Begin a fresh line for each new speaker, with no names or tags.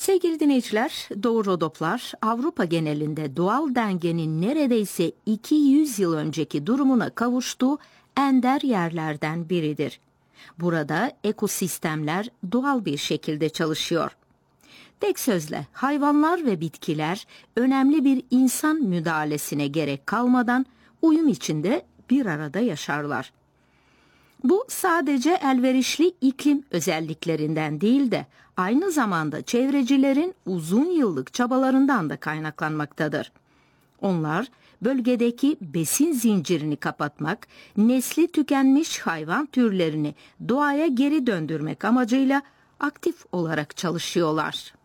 Sevgili dinleyiciler, Doğu Rodoplar Avrupa genelinde doğal dengenin neredeyse 200 yıl önceki durumuna kavuştuğu ender yerlerden biridir. Burada ekosistemler doğal bir şekilde çalışıyor. Tek sözle hayvanlar ve bitkiler önemli bir insan müdahalesine gerek kalmadan uyum içinde bir arada yaşarlar. Bu sadece elverişli iklim özelliklerinden değil de aynı zamanda çevrecilerin uzun yıllık çabalarından da kaynaklanmaktadır. Onlar bölgedeki besin zincirini kapatmak, nesli tükenmiş hayvan türlerini doğaya geri döndürmek amacıyla aktif olarak çalışıyorlar.